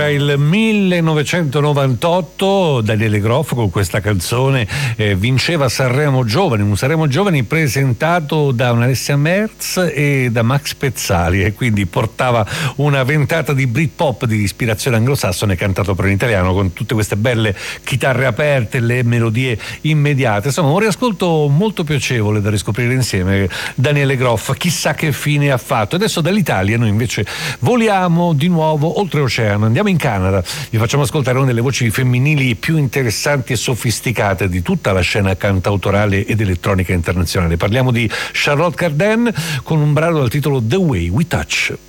il 1998, Daniele Groff con questa canzone vinceva Sanremo Giovani, un Sanremo Giovani presentato da Alessia Merz e da Max Pezzali, e quindi portava una ventata di Britpop di ispirazione anglosassone cantato però in italiano, con tutte queste belle chitarre aperte, le melodie immediate. Insomma, un riascolto molto piacevole da riscoprire insieme. Daniele Groff, chissà che fine ha fatto. Adesso dall'Italia noi invece voliamo di nuovo oltreoceano, andiamo in Canada, vi facciamo ascoltare una delle voci femminili più interessanti e sofisticate di tutta la scena cantautorale ed elettronica internazionale. Parliamo di Charlotte Cardin con un brano dal titolo The Way We Touch.